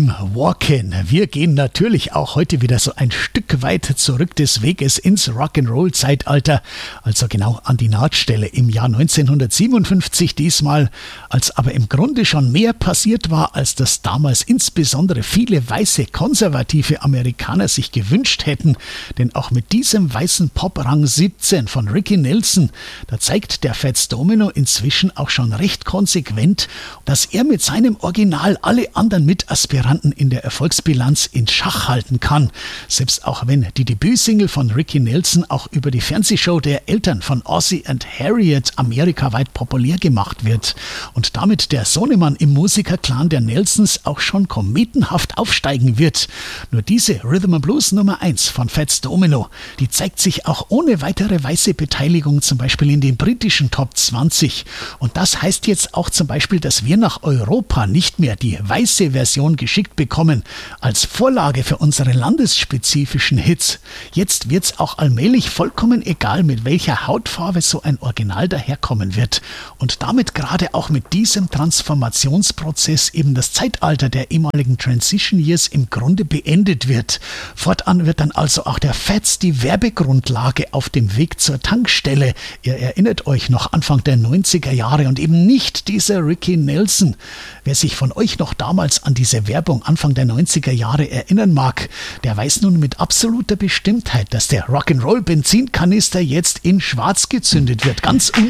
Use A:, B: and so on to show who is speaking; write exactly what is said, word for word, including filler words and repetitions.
A: I'm Walkin'. Wir gehen natürlich auch heute wieder so ein Stück weit zurück des Weges ins Rock'n'Roll-Zeitalter, also genau an die Nahtstelle im Jahr neunzehnhundertsiebenundfünfzig diesmal, als aber im Grunde schon mehr passiert war, als das damals insbesondere viele weiße konservative Amerikaner sich gewünscht hätten, denn auch mit diesem weißen Pop-Rang siebzehn von Ricky Nelson, da zeigt der Fats Domino inzwischen auch schon recht konsequent, dass er mit seinem Original alle anderen Mitaspiranten in der Erfolgsbilanz in Schach halten kann. Selbst auch wenn die Debütsingle von Ricky Nelson auch über die Fernsehshow der Eltern von Ozzy and Harriet amerikaweit populär gemacht wird und damit der Sohnemann im Musikerclan der Nelsons auch schon kometenhaft aufsteigen wird. Nur diese Rhythm and Blues Nummer eins von Fats Domino, die zeigt sich auch ohne weitere weiße Beteiligung zum Beispiel in den britischen Top zwanzig. Und das heißt jetzt auch zum Beispiel, dass wir nach Europa nicht mehr die weiße Version geschickt bekommen als Vorlage für unsere landesspezifischen Hits. Jetzt wird's auch allmählich vollkommen egal, mit welcher Hautfarbe so ein Original daherkommen wird. Und damit gerade auch mit diesem Transformationsprozess eben das Zeitalter der ehemaligen Transition Years im Grunde beendet wird. Fortan wird dann also auch der Fats die Werbegrundlage auf dem Weg zur Tankstelle. Ihr erinnert euch noch Anfang der neunziger Jahre und eben nicht dieser Ricky Nelson. Wer sich von euch noch damals an diese Werbung Anfang der neunziger Jahre erinnern mag, der weiß nun mit absoluter Bestimmtheit, dass der Rock'n'Roll-Benzinkanister jetzt in schwarz gezündet wird. Ganz